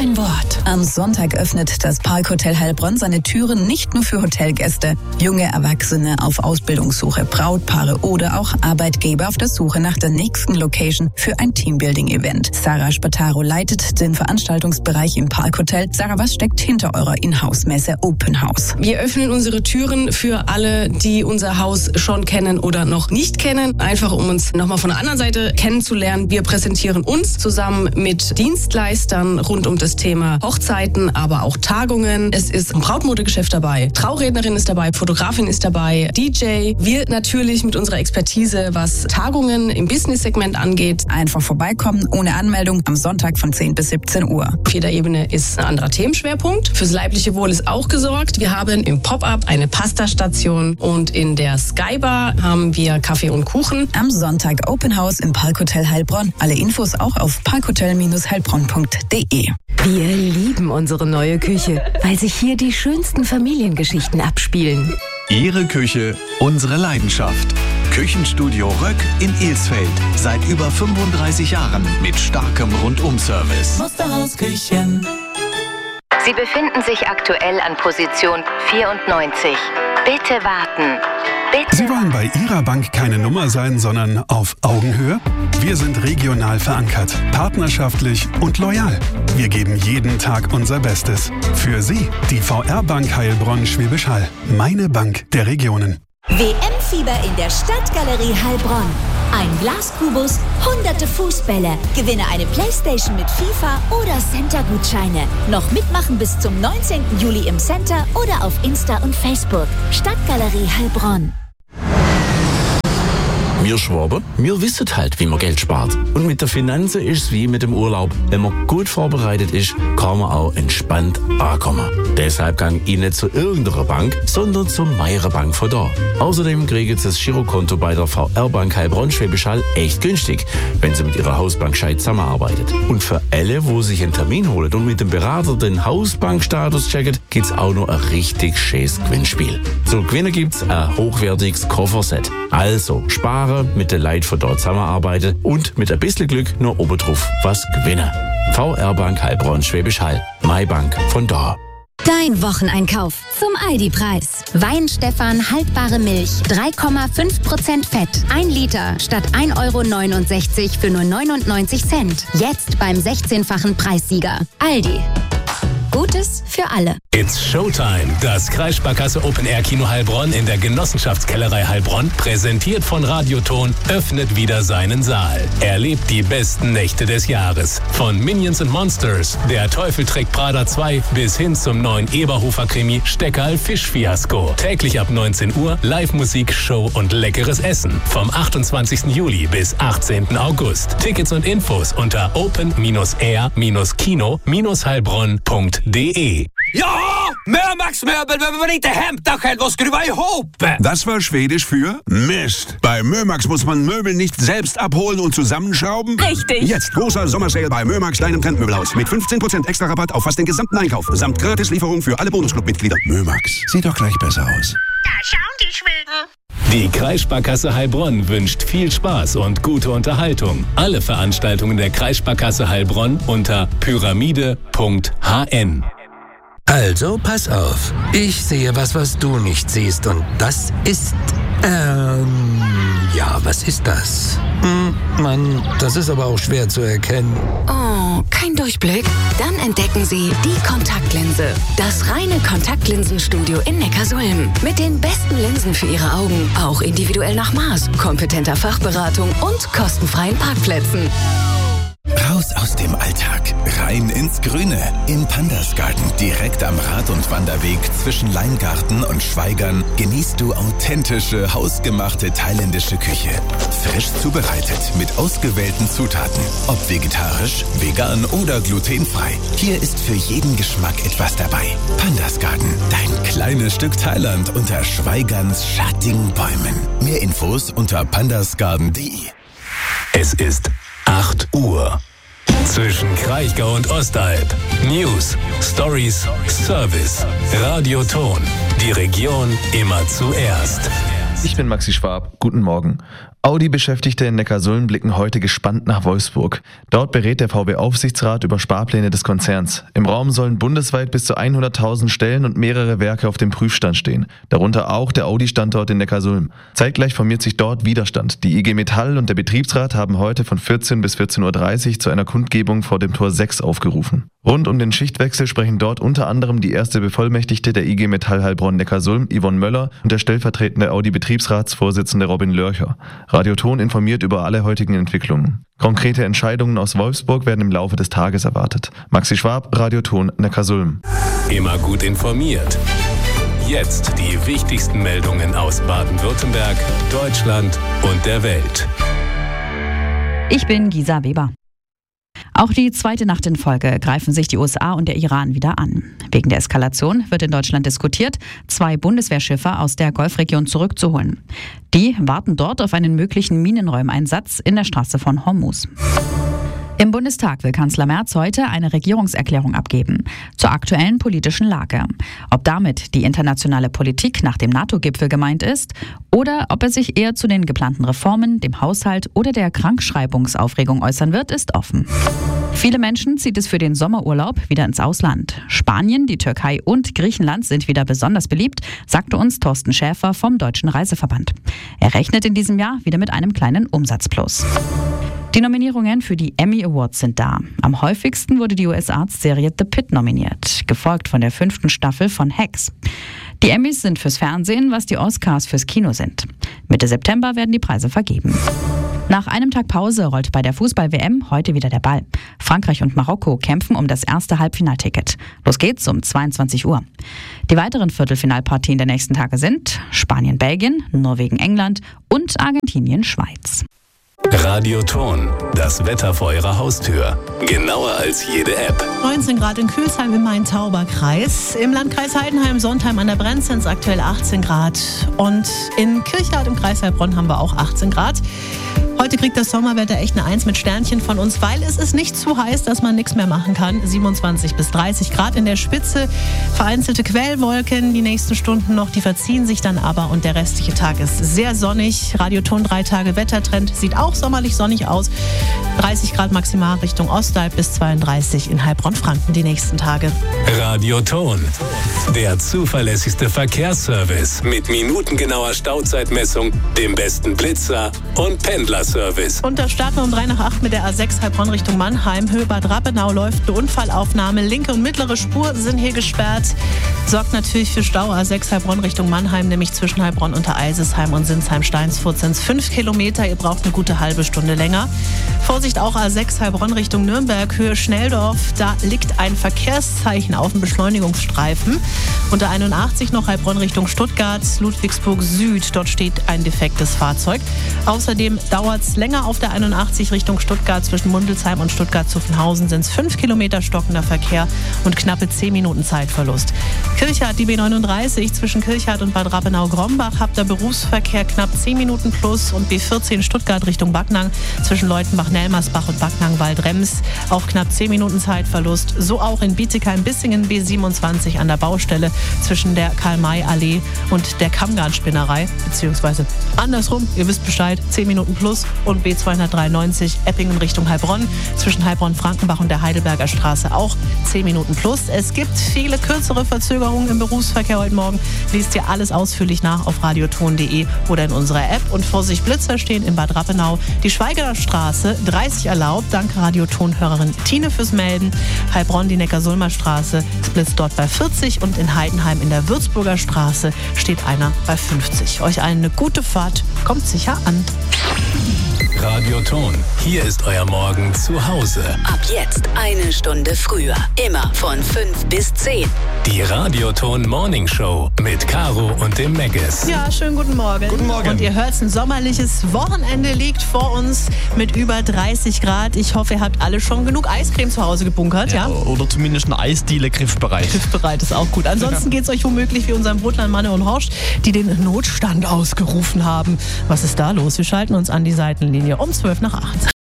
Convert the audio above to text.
ein Wort. Am Sonntag öffnet das Parkhotel Heilbronn seine Türen nicht nur für Hotelgäste, junge Erwachsene auf Ausbildungssuche, Brautpaare oder auch Arbeitgeber auf der Suche nach der nächsten Location für ein Teambuilding-Event. Sarah Spataro leitet den Veranstaltungsbereich im Parkhotel. Sarah, was steckt hinter eurer Inhouse-Messe Open House? Wir öffnen unsere Türen für alle, die unser Haus schon kennen oder noch nicht kennen, einfach um uns nochmal von der anderen Seite kennenzulernen. Wir präsentieren uns zusammen mit Dienstleistern rund um das Thema Hochzeiten, aber auch Tagungen. Es ist ein Brautmodegeschäft dabei, Traurednerin ist dabei, Fotografin ist dabei, DJ. Wir natürlich mit unserer Expertise, was Tagungen im Business-Segment angeht. Einfach vorbeikommen, ohne Anmeldung, am Sonntag von 10 bis 17 Uhr. Auf jeder Ebene ist ein anderer Themenschwerpunkt. Fürs leibliche Wohl ist auch gesorgt. Wir haben im Pop-Up eine Pastastation und in der Skybar haben wir Kaffee und Kuchen. Am Sonntag Open House im Parkhotel Heilbronn. Alle Infos auch auf parkhotel-heilbronn.de. Wir lieben unsere neue Küche, weil sich hier die schönsten Familiengeschichten abspielen. Ihre Küche, unsere Leidenschaft. Küchenstudio Röck in Ilsfeld. Seit über 35 Jahren mit starkem Rundum-Service. Musterhausküchen. Sie befinden sich aktuell an Position 94. Bitte warten. Bitte. Sie wollen bei Ihrer Bank keine Nummer sein, sondern auf Augenhöhe? Wir sind regional verankert, partnerschaftlich und loyal. Wir geben jeden Tag unser Bestes. Für Sie, die VR-Bank Heilbronn-Schwäbisch Hall. Meine Bank der Regionen. WM-Fieber in der Stadtgalerie Heilbronn. Ein Glaskubus, hunderte Fußbälle. Gewinne eine Playstation mit FIFA oder Center-Gutscheine. Noch mitmachen bis zum 19. Juli im Center oder auf Insta und Facebook. Stadtgalerie Heilbronn. Wir Schwaben, wir wissen halt, wie man Geld spart. Und mit der Finanzen ist es wie mit dem Urlaub. Wenn man gut vorbereitet ist, kann man auch entspannt ankommen. Deshalb gang ich nicht zu irgendeiner Bank, sondern zur Meirer Bank von da. Außerdem kriegen Sie das Girokonto bei der VR-Bank Heilbronn-Schwäbisch Hall echt günstig, wenn Sie mit Ihrer Hausbank gescheit zusammenarbeitet. Und für alle, wo sich einen Termin holen und mit dem Berater den Hausbankstatus checken, gibt's auch noch ein richtig schönes Gewinnspiel. Zum Gewinnen gibt's ein hochwertiges Kofferset. Also sparen, mit den Leuten von dort zusammenarbeiten und mit ein bisschen Glück nur obendrauf was gewinnen. VR-Bank Heilbronn-Schwäbisch Hall. MyBank von da. Dein Wocheneinkauf zum Aldi-Preis. Weinstefan haltbare Milch, 3,5% Fett. 1 Liter statt 1,69 € für nur 99 Cent. Jetzt beim 16-fachen Preissieger. Aldi. Gutes für alle. It's Showtime. Das Kreissparkasse Open Air Kino Heilbronn in der Genossenschaftskellerei Heilbronn, präsentiert von Radioton, öffnet wieder seinen Saal. Erlebt die besten Nächte des Jahres. Von Minions and Monsters, Der Teufel trägt Prada 2 bis hin zum neuen Eberhofer-Krimi Steckerl Fischfiasko. Täglich ab 19 Uhr Live-Musik, Show und leckeres Essen. Vom 28. Juli bis 18. August. Tickets und Infos unter open-air-kino-heilbronn.de. Ja, Mömax-Möbel, wenn man nicht det hämtar själv och skruva ihop. Das war Schwedisch für Mist. Bei Mömax muss man Möbel nicht selbst abholen und zusammenschrauben. Richtig. Jetzt großer Sommersale bei Mömax, deinem Trendmöbelhaus. Mit 15% extra Rabatt auf fast den gesamten Einkauf. Samt Gratislieferung für alle Bonusclub-Mitglieder. Mömax, sieht doch gleich besser aus. Da schauen die Schweden. Die Kreissparkasse Heilbronn wünscht viel Spaß und gute Unterhaltung. Alle Veranstaltungen der Kreissparkasse Heilbronn unter pyramide.hn. Also, pass auf. Ich sehe was du nicht siehst. Und das ist, ja, was ist das? Mann, das ist aber auch schwer zu erkennen. Oh, kein Durchblick? Dann entdecken Sie die Kontaktlinse. Das reine Kontaktlinsenstudio in Neckarsulm. Mit den besten Linsen für Ihre Augen. Auch individuell nach Maß, kompetenter Fachberatung und kostenfreien Parkplätzen. Raus aus dem Alltag, rein ins Grüne. Im Pandas Garten, direkt am Rad- und Wanderweg zwischen Leingarten und Schweigern, genießt du authentische, hausgemachte thailändische Küche. Frisch zubereitet, mit ausgewählten Zutaten. Ob vegetarisch, vegan oder glutenfrei. Hier ist für jeden Geschmack etwas dabei. Pandas Garten, dein kleines Stück Thailand unter Schweigerns schattigen Bäumen. Mehr Infos unter pandasgarden.de. Es ist 8 Uhr. Zwischen Kraichgau und Ostalb. News, Stories, Service. Radioton. Die Region immer zuerst. Ich bin Maxi Schwab. Guten Morgen. Audi-Beschäftigte in Neckarsulm blicken heute gespannt nach Wolfsburg. Dort berät der VW-Aufsichtsrat über Sparpläne des Konzerns. Im Raum sollen bundesweit bis zu 100.000 Stellen und mehrere Werke auf dem Prüfstand stehen. Darunter auch der Audi-Standort in Neckarsulm. Zeitgleich formiert sich dort Widerstand. Die IG Metall und der Betriebsrat haben heute von 14 bis 14.30 Uhr zu einer Kundgebung vor dem Tor 6 aufgerufen. Rund um den Schichtwechsel sprechen dort unter anderem die erste Bevollmächtigte der IG Metall Heilbronn Neckarsulm, Yvonne Möller, und der stellvertretende Audi-Betriebsratsvorsitzende Robin Lörcher. Radio Ton informiert über alle heutigen Entwicklungen. Konkrete Entscheidungen aus Wolfsburg werden im Laufe des Tages erwartet. Maxi Schwab, Radio Ton, Neckarsulm. Immer gut informiert. Jetzt die wichtigsten Meldungen aus Baden-Württemberg, Deutschland und der Welt. Ich bin Gisa Weber. Auch die zweite Nacht in Folge greifen sich die USA und der Iran wieder an. Wegen der Eskalation wird in Deutschland diskutiert, 2 Bundeswehrschiffe aus der Golfregion zurückzuholen. Die warten dort auf einen möglichen Minenräumeinsatz in der Straße von Hormuz. Im Bundestag will Kanzler Merz heute eine Regierungserklärung abgeben zur aktuellen politischen Lage. Ob damit die internationale Politik nach dem NATO-Gipfel gemeint ist oder ob er sich eher zu den geplanten Reformen, dem Haushalt oder der Krankschreibungsaufregung äußern wird, ist offen. Viele Menschen zieht es für den Sommerurlaub wieder ins Ausland. Spanien, die Türkei und Griechenland sind wieder besonders beliebt, sagte uns Thorsten Schäfer vom Deutschen Reiseverband. Er rechnet in diesem Jahr wieder mit einem kleinen Umsatzplus. Die Nominierungen für die Emmy Awards sind da. Am häufigsten wurde die US-Arztserie The Pitt nominiert, gefolgt von der 5. Staffel von Hacks. Die Emmys sind fürs Fernsehen, was die Oscars fürs Kino sind. Mitte September werden die Preise vergeben. Nach einem Tag Pause rollt bei der Fußball-WM heute wieder der Ball. Frankreich und Marokko kämpfen um das erste Halbfinalticket. Los geht's um 22 Uhr. Die weiteren Viertelfinalpartien der nächsten Tage sind Spanien-Belgien, Norwegen-England und Argentinien-Schweiz. Radio Ton, das Wetter vor Ihrer Haustür. Genauer als jede App. 19 Grad in Külsheim im Main-Tauber-Kreis. Im Landkreis Heidenheim-Sontheim an der Brenz sind es aktuell 18 Grad. Und in Kirchhardt im Kreis Heilbronn haben wir auch 18 Grad. Heute kriegt das Sommerwetter echt eine 1 mit Sternchen von uns, weil es ist nicht zu heiß, dass man nichts mehr machen kann. 27 bis 30 Grad in der Spitze, vereinzelte Quellwolken, die nächsten Stunden noch, die verziehen sich dann aber und der restliche Tag ist sehr sonnig. Radioton 3 Tage Wettertrend sieht auch sommerlich sonnig aus. 30 Grad maximal Richtung Ostalb bis 32 in Heilbronn-Franken die nächsten Tage. Radioton, der zuverlässigste Verkehrsservice mit minutengenauer Stauzeitmessung, dem besten Blitzer und Pendlerservice. Und da starten wir um 7:55 mit der A6 Heilbronn Richtung Mannheim. Höhe Bad Rappenau läuft eine Unfallaufnahme. Linke und mittlere Spur sind hier gesperrt. Sorgt natürlich für Stau. A6 Heilbronn Richtung Mannheim, nämlich zwischen Heilbronn unter Eisesheim und Sinsheim-Steinsfurt sind es 5 Kilometer. Ihr braucht eine gute halbe Stunde länger. Vorsicht auch A6 Heilbronn Richtung Nürnberg, Höhe Schnelldorf. Da liegt ein Verkehrszeichen auf dem Beschleunigungsstreifen. Unter 81 noch Heilbronn Richtung Stuttgart, Ludwigsburg Süd. Dort steht ein defektes Fahrzeug. Außerdem dauert es länger auf der 81 Richtung Stuttgart. Zwischen Mundelsheim und Stuttgart-Zuffenhausen sind es 5 Kilometer stockender Verkehr und knappe 10 Minuten Zeitverlust. Kirchhardt, die B39 zwischen Kirchhardt und Bad Rappenau-Grombach, habt ihr Berufsverkehr knapp 10 Minuten plus und B14 Stuttgart Richtung Backnang zwischen Leutenbach-Nelmersbach und Backnang-Waldrems auch knapp 10 Minuten Zeitverlust. So auch in Bietigheim-Bissingen B27 an der Baustelle zwischen der Karl-May-Allee und der Kammgarn-Spinnerei, beziehungsweise andersrum, ihr wisst Bescheid, 10 Minuten plus und B293 Eppingen Richtung Heilbronn zwischen Heilbronn-Frankenbach und der Heidelberger Straße auch 10 Minuten plus. Es gibt viele kürzere Verzögerungen im Berufsverkehr heute Morgen. Liest ihr alles ausführlich nach auf radioton.de oder in unserer App. Und Vorsicht, Blitzer stehen in Bad Rappenau. Die Schweigener Straße 30 erlaubt. Danke Radioton-Hörerin Tine fürs Melden. Heilbronn, die Neckarsulmer Straße, blitzt dort bei 40 und in Heidenheim in der Würzburger Straße steht einer bei 50. Euch allen eine gute Fahrt. Kommt sicher an. Radioton, hier ist euer Morgen zu Hause. Ab jetzt eine Stunde früher. Immer von 5 bis 10. Die Radioton Morning Show mit Caro und dem Meggis. Ja, schönen guten Morgen. Guten Morgen. Und ihr hört, ein sommerliches Wochenende liegt vor uns mit über 30 Grad. Ich hoffe, ihr habt alle schon genug Eiscreme zu Hause gebunkert, ja? Oder zumindest eine Eisdiele griffbereit. Griffbereit ist auch gut. Ansonsten geht es euch womöglich wie unserem Brotlein Manne und Horst, die den Notstand ausgerufen haben. Was ist da los? Wir schalten uns an die Seitenlinie um 7:55.